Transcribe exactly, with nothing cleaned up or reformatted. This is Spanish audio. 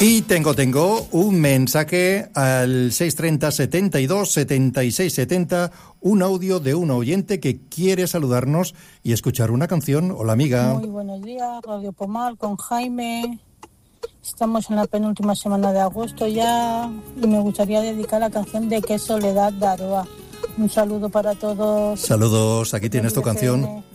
Y tengo, tengo un mensaje al seis treinta, setenta y dos, setenta y seis setenta, un audio de un oyente que quiere saludarnos y escuchar una canción. Hola, amiga. Muy buenos días, Radio Pomar con Jaime. Estamos en la penúltima semana de agosto ya y me gustaría dedicar la canción de Qué soledad de Aroa. Un saludo para todos. Saludos, aquí tienes tu canción.